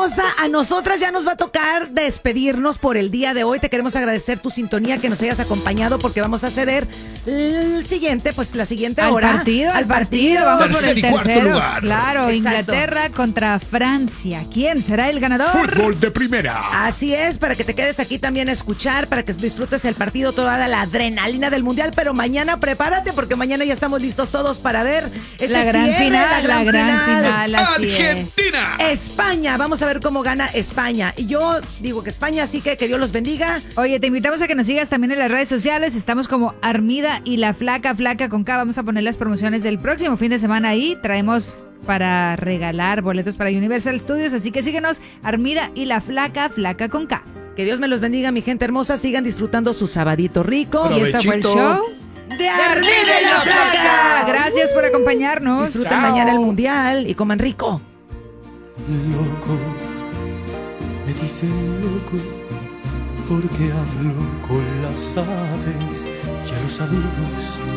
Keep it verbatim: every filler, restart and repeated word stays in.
hermosa, a nosotras ya nos va a tocar despedirnos por el día de hoy. Te queremos agradecer tu sintonía, que nos hayas acompañado, porque vamos a ceder el siguiente, pues la siguiente al hora. Partido, al partido, vamos por el tercero. Lugar. Claro, Exacto. Inglaterra contra Francia. ¿Quién será el ganador? Fútbol de primera. Así es, para que te quedes aquí también a escuchar, para que disfrutes el partido, toda la adrenalina del mundial. Pero mañana prepárate, porque mañana ya estamos listos todos para ver ese la gran cierre, final, la gran, la gran final. final. Así Argentina. Es. España, vamos a ver cómo gana España. Y yo digo que España, así que que Dios los bendiga. Oye, te invitamos a que nos sigas también en las redes sociales. Estamos como Armida y la Flaca, Flaca con K. Vamos a poner las promociones del próximo fin de semana ahí. Traemos para regalar boletos para Universal Studios, así que síguenos, Armida y la Flaca, Flaca con K. Que Dios me los bendiga, mi gente hermosa. Sigan disfrutando su sabadito rico. Provechito. Y este fue el show de Armida y la Flaca. Gracias por acompañarnos. Disfruten Chao. mañana el mundial y coman rico. Loco, me dicen loco, porque hablo con las aves y a los amigos